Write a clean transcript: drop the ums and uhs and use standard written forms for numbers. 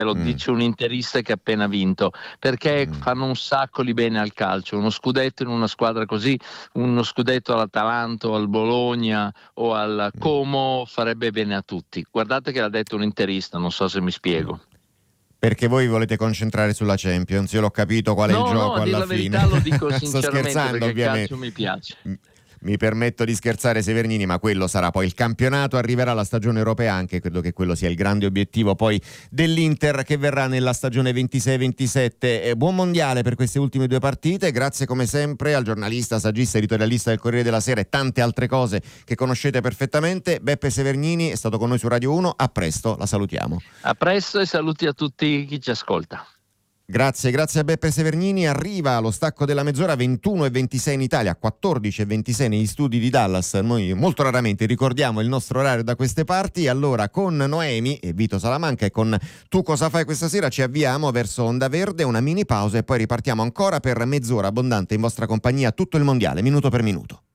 lo dice un interista che ha appena vinto, perché fanno un sacco di bene al calcio. Uno scudetto in una squadra così, uno scudetto all'Atalanta o al Bologna o al Como farebbe bene a tutti. Guardate che l'ha detto un interista, non so se mi spiego. Perché voi volete concentrare sulla Champions, io l'ho capito qual è il gioco A dire alla la fine. verità lo dico Sto sinceramente, scherzando, perché il ovviamente. calcio mi piace. Mi permetto di scherzare, Severnini, ma quello sarà poi il campionato, arriverà la stagione europea anche, credo che quello sia il grande obiettivo poi dell'Inter che verrà nella stagione 26-27. Buon mondiale per queste ultime 2 partite, grazie come sempre al giornalista, saggista, editorialista del Corriere della Sera e tante altre cose che conoscete perfettamente. Beppe Severnini è stato con noi su Radio 1, a presto, la salutiamo. A presto e saluti a tutti chi ci ascolta. Grazie a Beppe Severnini. Arriva lo stacco della mezz'ora, 21:26 in Italia, 14:26 negli studi di Dallas. Noi molto raramente ricordiamo il nostro orario da queste parti. Allora con Noemi e Vito Salamanca e con Tu cosa fai questa sera ci avviamo verso Onda Verde, una mini pausa e poi ripartiamo ancora per mezz'ora abbondante in vostra compagnia, tutto il mondiale, minuto per minuto.